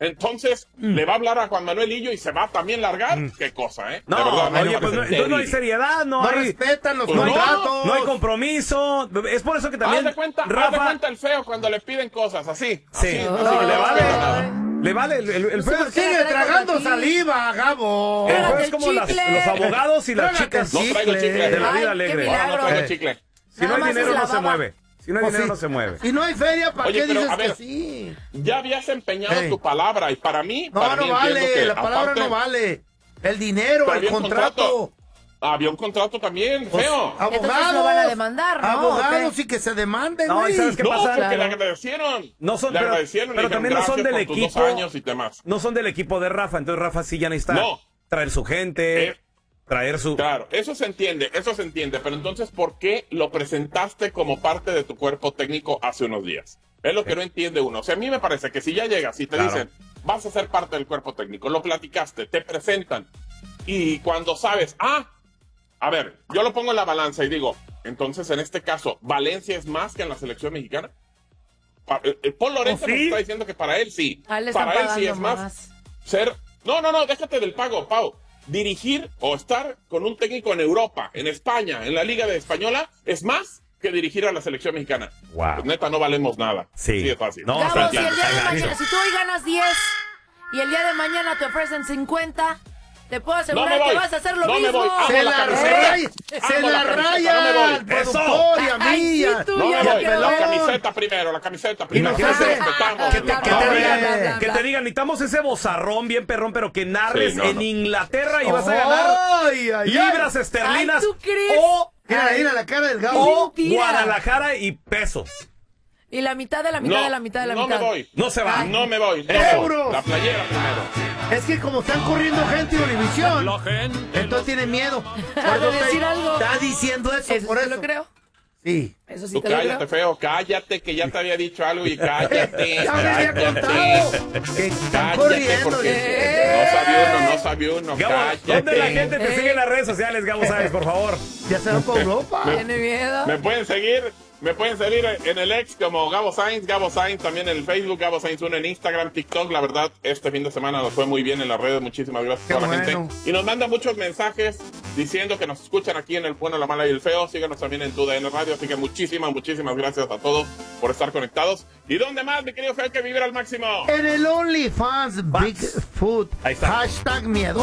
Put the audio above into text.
Entonces, le va a hablar a Juan Manuel Lillo y se va a también largar. Qué cosa, ¿eh? No, de verdad, oye, pues entonces no hay seriedad, no hay... respetan los Pues contratos. No hay compromiso. Es por eso que también... haz de cuenta el feo cuando le piden cosas, así. Sí, así, le vale el feo. Sigue tragando saliva, Gabo. El feo es como los abogados y las chicas No traigo chicle. de la vida Ay, alegre. qué milagro. No traigo chicle. Si no Nada hay más dinero es la no se baba. mueve. Si no hay dinero no se mueve. Si no hay feria, ¿para Oye, qué pero, dices a ver, que sí? Ya habías empeñado Ey. tu palabra y para mí No entiendo vale, que la palabra aparte, no vale. El dinero, pero el había un contrato. Había un contrato también, Pues, feo. Entonces lo van a demandar, ¿no? Abogados ¿O qué? y que se demanden, No, güey. ¿y sabes qué No, pasa? porque Claro. le agradecieron. No son, le pero, agradecieron, pero le también no dijeron son del gracias por tus equipo. 2 años y demás. No son del equipo de Rafa, entonces Rafa sí ya necesita No. traer su gente, traer su... Claro, eso se entiende, pero entonces, ¿por qué lo presentaste como parte de tu cuerpo técnico hace unos días? Es lo que no entiende uno. O sea, a mí me parece que si ya llegas y te dicen, vas a ser parte del cuerpo técnico, lo platicaste, te presentan, y cuando sabes, a ver, yo lo pongo en la balanza y digo, entonces en este caso, ¿Valencia es más que en la selección mexicana? Paul Lorenzo nos está diciendo que para él sí. A él le están Para él sí pagando es más ser... No, déjate del pago, Pau. Dirigir o estar con un técnico en Europa, en España, en la Liga de Española, es más que dirigir a la selección mexicana. Wow. Pues neta, no valemos nada. Sí. Es fácil. No, Gabo, pero si el día de mañana, si tú hoy ganas 10 y el día de mañana te ofrecen 50, te puedo asegurar que vas a hacer lo No me mismo. voy. Se la la camiseta. raya, se Amo la la camiseta, raya no me voy. al productor y a mí. Ay, sí, tú, No ya me lo voy. quiero La ver. camiseta primero. Imagínate Respetamos. que te Hombre. digan, que te digan, necesitamos ese bozarrón bien perrón, pero que narres Sí, no. en Inglaterra y vas a ganar libras esterlinas Ay, ¿tú crees? o Mira la cara del Gabo. Mentira. Guadalajara y pesos. Y la mitad de la mitad de la mitad de la mitad. No me voy. No se va. No me voy. Euros. La playera primero. Es que como están corriendo gente de Univisión, entonces tienen miedo. De decir algo. Está diciendo eso, Eso por sí eso. lo creo. Sí. Eso sí Tú te lo cállate, creo. feo. Cállate, que ya te había dicho algo y cállate. Ya me había contado que están Cállate, corriendo. porque no sabía uno. Gabo, Cállate. ¿dónde la gente te sigue en las redes sociales, Gabo Sáenz, por favor? Ya se van para Europa. Tiene miedo. Me pueden seguir en el ex como Gabo Sainz también en el Facebook, Gabo Sainz 1 en Instagram, TikTok. La verdad, este fin de semana nos fue muy bien en las redes. Muchísimas gracias a toda la gente. Y nos mandan muchos mensajes diciendo que nos escuchan aquí en El Bueno, la Mala y el Feo. Síganos también en TUDN Radio. Así que muchísimas gracias a todos por estar conectados. ¿Y dónde más, mi querido Feo, que vivir al máximo? En el OnlyFans Bigfoot. Ahí está. Hashtag miedo.